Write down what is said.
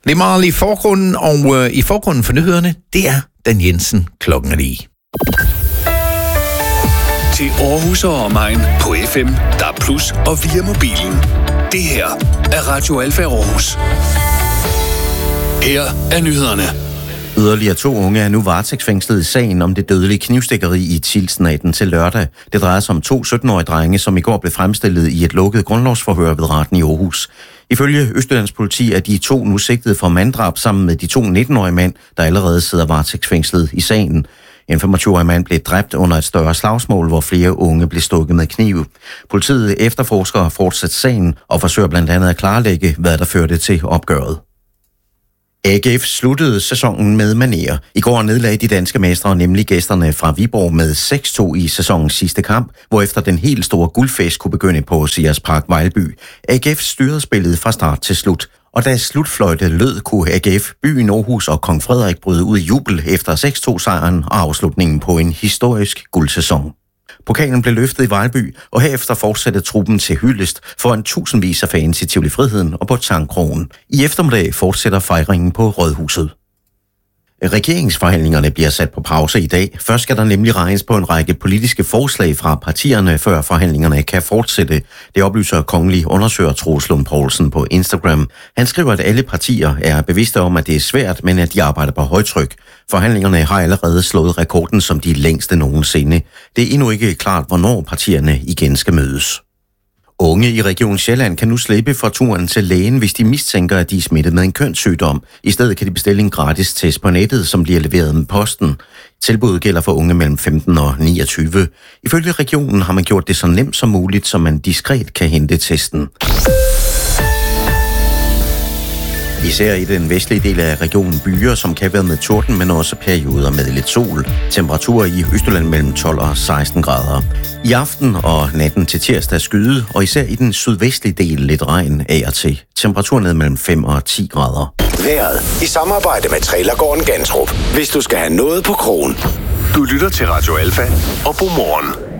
Det er meget i forgrunden, og i forgrunden for nyhederne, det er Dan Jensen klokken er lige. Til Aarhus og omegn på FM, DAB+ og via mobilen. Det her er Radio Alfa Aarhus. Her er nyhederne. Yderligere 2 unge er nu varetægtsfængslet i sagen om det dødelige knivstikkeri i Tilsnatten til lørdag. Det drejer sig om 2 17-årige drenge, som i går blev fremstillet i et lukket grundlovsforhør ved retten i Aarhus. Ifølge Østjyllands politi er de 2 nu sigtet for manddrab sammen med de 2 19-årige mænd, der allerede sidder varetægtsfængslet i sagen. En 25-årig mand blev dræbt under et større slagsmål, hvor flere unge blev stukket med kniv. Politiet efterforsker fortsat sagen og forsøger blandt andet at klarlægge, hvad der førte til opgøret. AGF sluttede sæsonen med manerer. I går nedlagde de danske mestre nemlig gæsterne fra Viborg med 6-2 i sæsonens sidste kamp, hvorefter den helt store guldfest kunne begynde på Sears Park Vejlby. AGF styrede spillet fra start til slut. Og da slutfløjte lød, kunne AGF, Byen Aarhus og Kong Frederik bryde ud i jubel efter 6-2-sejren og afslutningen på en historisk guldsæson. Pokalen blev løftet i Vejlby, og herefter fortsatte truppen til hyldest foran tusindvis af fans i Tivoli Friheden og på Tangkrogen. I eftermiddag fortsætter fejringen på Rådhuset. Regeringsforhandlingerne bliver sat på pause i dag. Først skal der nemlig regnes på en række politiske forslag fra partierne, før forhandlingerne kan fortsætte. Det oplyser kongelig undersøger Troels Lund Poulsen på Instagram. Han skriver, at alle partier er bevidste om, at det er svært, men at de arbejder på højtryk. Forhandlingerne har allerede slået rekorden som de længste nogensinde. Det er endnu ikke klart, hvornår partierne igen skal mødes. Unge i Region Sjælland kan nu slippe for turen til lægen, hvis de mistænker, at de er smittet med en kønssygdom. I stedet kan de bestille en gratis test på nettet, som bliver leveret med posten. Tilbuddet gælder for unge mellem 15 og 29. Ifølge regionen har man gjort det så nemt som muligt, så man diskret kan hente testen. Især i den vestlige del af regionen byer, som kan være med torden, men også perioder med lidt sol. Temperaturer i Østjylland mellem 12 og 16 grader. I aften og natten til tirsdag skyde, og især i den sydvestlige del lidt regn af og til. Temperaturen ned mellem 5 og 10 grader. Vejret i samarbejde med Trailergården Gantrup. Hvis du skal have noget på krogen. Du lytter til Radio Alfa og Godmorgen.